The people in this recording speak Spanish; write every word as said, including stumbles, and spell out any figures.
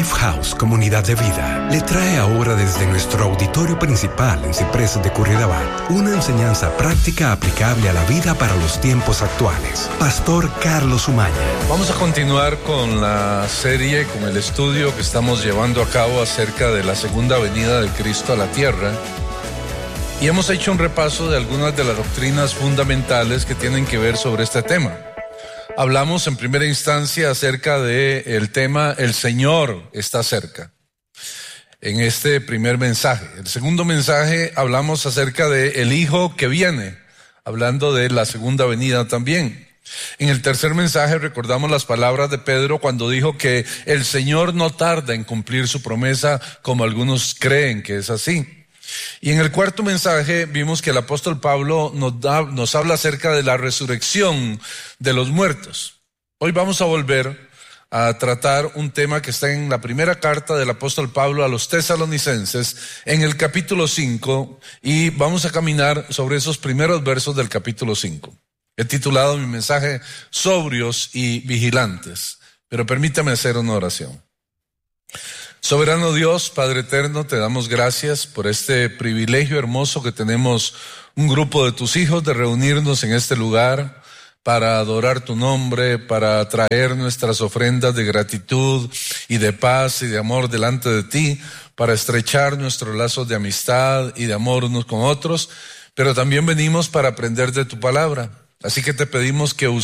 Lifehouse Comunidad de Vida le trae ahora desde nuestro auditorio principal en Ciprés de Curridabat una enseñanza práctica aplicable a la vida para los tiempos actuales. Pastor Carlos Umaña. Vamos a continuar con la serie, con el estudio que estamos llevando a cabo acerca de la segunda venida de Cristo a la tierra. Y hemos hecho un repaso de algunas de las doctrinas fundamentales que tienen que ver sobre este tema. Hablamos en primera instancia acerca del tema El Señor está cerca, en este primer mensaje. El segundo mensaje hablamos acerca de el Hijo que viene, hablando de la segunda venida también. En el tercer mensaje recordamos las palabras de Pedro cuando dijo que el Señor no tarda en cumplir su promesa como algunos creen que es así. Y en el cuarto mensaje vimos que el apóstol Pablo nos, da, nos habla acerca de la resurrección de los muertos. Hoy vamos a volver a tratar un tema que está en la primera carta del apóstol Pablo a los tesalonicenses, en el capítulo cinco, y vamos a caminar sobre esos primeros versos del capítulo cinco. He titulado mi mensaje Sobrios y Vigilantes, pero permítame hacer una oración. Soberano Dios, Padre eterno, te damos gracias por este privilegio hermoso que tenemos un grupo de tus hijos de reunirnos en este lugar para adorar tu nombre, para traer nuestras ofrendas de gratitud y de paz y de amor delante de ti, para estrechar nuestros lazos de amistad y de amor unos con otros, pero también venimos para aprender de tu palabra. Así que te pedimos que